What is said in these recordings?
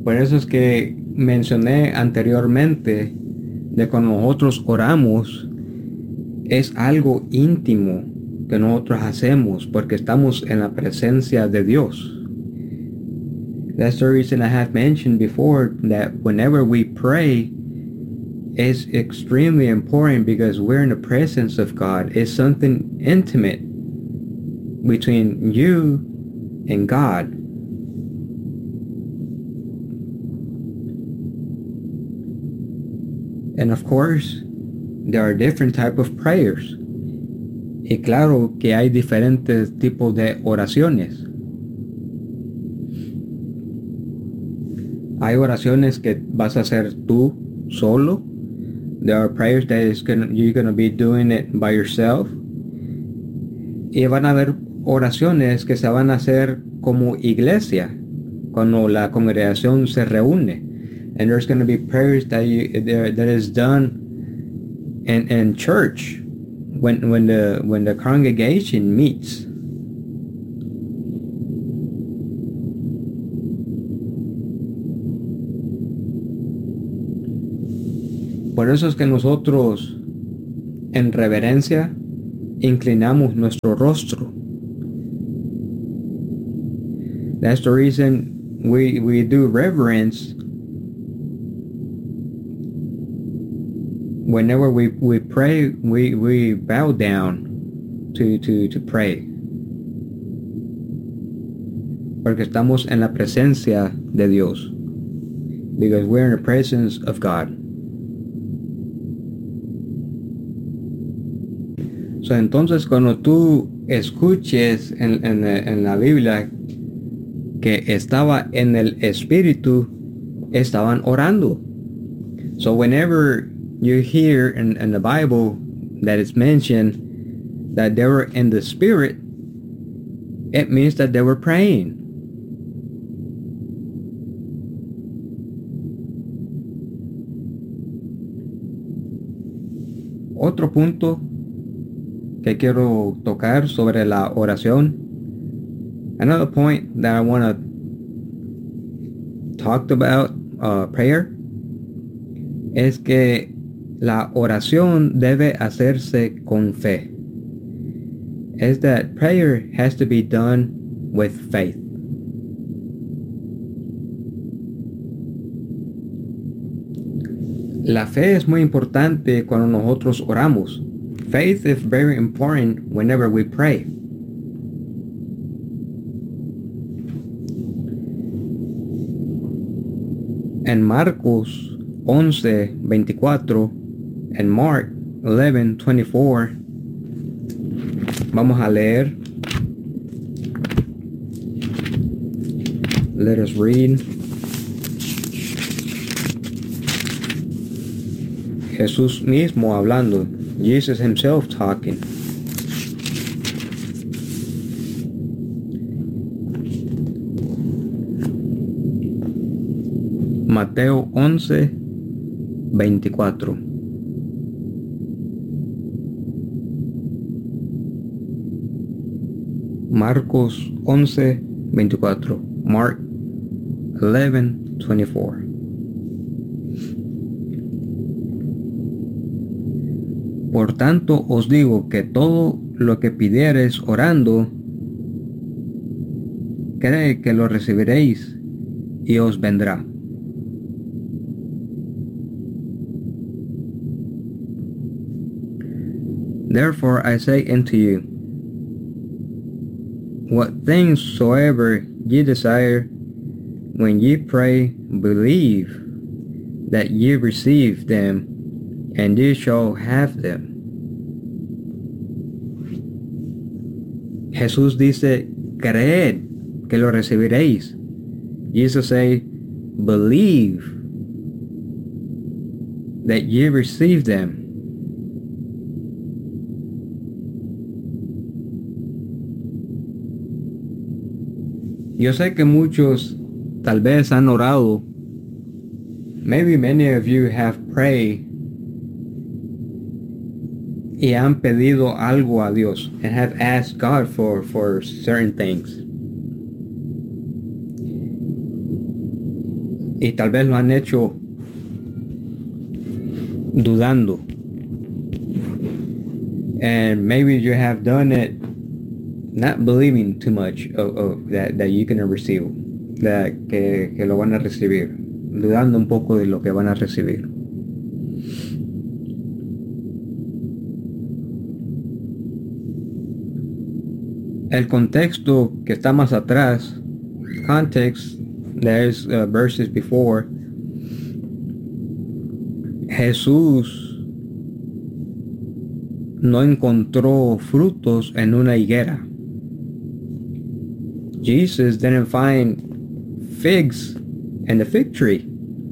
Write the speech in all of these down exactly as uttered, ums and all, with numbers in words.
Por eso es que mencioné anteriormente de cuando nosotros oramos es algo íntimo que nosotros hacemos porque estamos en la presencia de Dios. That's the reason I have mentioned before that whenever we pray, it's extremely important because we're in the presence of God. It's something intimate between you and God. And of course, there are different types of prayers. Y claro que hay diferentes tipos de oraciones. Hay oraciones que vas a hacer tú solo. There are prayers that is gonna, you're going to be doing it by yourself. Y van a haber oraciones que se van a hacer como iglesia, cuando la congregación se reúne. And there's going to be prayers that you, that is done in, in church when, when, the, when the congregation meets. Por eso es que nosotros en reverencia inclinamos nuestro rostro. That's the reason we, we do reverence whenever we, we pray, we, we bow down to, to, to pray. Porque estamos en la presencia de Dios. Because we're in the presence of God. So, entonces cuando tú escuches en, en, en la Biblia que estaba en el Espíritu, estaban orando. So whenever you hear in, in the Bible that it's mentioned that they were in the Spirit, it means that they were praying. Otro punto que quiero tocar sobre la oración. Another point that I want to talk about uh, prayer es que la oración debe hacerse con fe. Is that prayer has to be done with faith. La fe es muy importante cuando nosotros oramos. Faith is very important whenever we pray. En Marcos once veinticuatro, en Mark eleven twenty-four, vamos a leer. Let us read. Jesús mismo hablando. Jesus himself talking. Mateo once veinticuatro. Marcos once veinticuatro. Mark eleven twenty-four. Por tanto os digo que todo lo que pidiereis orando, cree que lo recibiréis y os vendrá. Therefore I say unto you, what things soever ye desire, when ye pray, believe that ye receive them, and ye shall have them. Jesús dice, creed que lo recibiréis. Jesus say, believe that ye receive them. Yo sé que muchos tal vez han orado. Maybe many of you have prayed y han pedido algo a Dios and have asked God for, for certain things. y tal vez lo han hecho dudando. And maybe you have done it not believing too much of, of that, that you can receive, that, que, que lo van a recibir, dudando un poco de lo que van a recibir. El contexto que está más atrás, context, there's uh, verses before, Jesús no encontró frutos en una higuera. Jesus didn't find figs in the fig tree.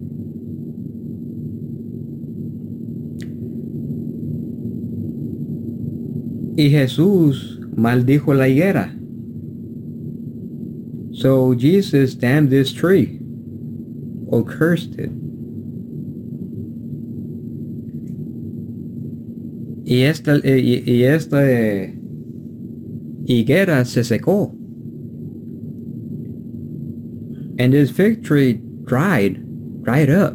Y Jesús maldijo la higuera. So Jesus damned this tree or cursed it. Y esta, y, y esta eh, higuera se secó. And this fig tree dried, dried up.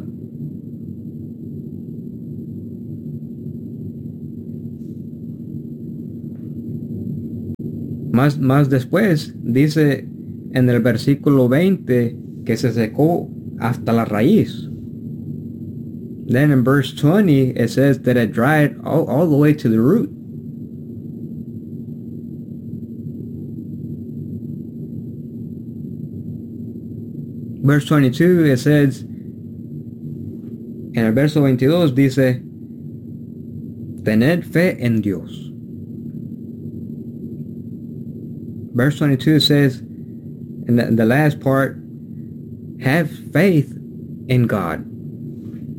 Más, más después dice en el versículo veinte que se secó hasta la raíz. Then in verse twenty it says that it dried all, all the way to the root. Verse twenty-two it says, en el verso veintidós dice, tened fe en Dios. Verse twenty-two says, in the, the last part, have faith in God.